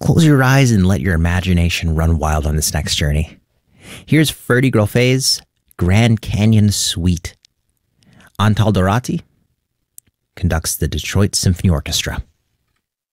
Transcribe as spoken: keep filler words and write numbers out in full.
Close your eyes and let your imagination run wild on this next journey. Here's Ferdy Grofet's Grand Canyon Suite. Antal Dorati conducts the Detroit Symphony Orchestra.